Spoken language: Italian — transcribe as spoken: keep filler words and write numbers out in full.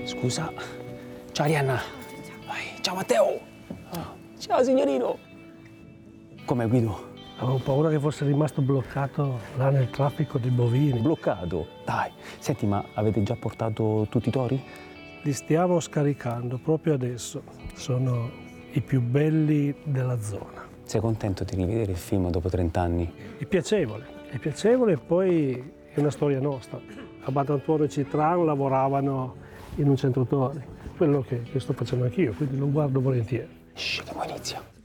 Scusa. Ciao Arianna. Ciao Matteo. Ciao signorino. Come Guido? Avevo paura che fosse rimasto bloccato là nel traffico dei bovini. Bloccato? Dai. Senti, ma avete già portato tutti i tori? Li stiamo scaricando proprio adesso. Sono i più belli della zona. Sei contento di rivedere il film dopo trent'anni? È piacevole, è piacevole e poi è una storia nostra. A Batantuono e Citran lavoravano in un centro tori, quello che, che sto facendo anch'io, quindi lo guardo volentieri. Shh, che poi inizia.